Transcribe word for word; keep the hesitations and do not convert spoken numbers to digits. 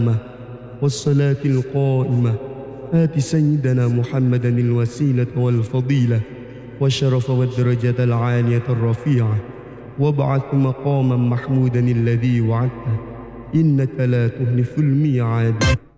والصلاة القائمة آت سيدنا محمدا الوسيلة والفضيلة والشرف والدرجة العالية الرفيعة وابعث مقاما محمودا الذي وعدته إنك لا تخلف الميعاد.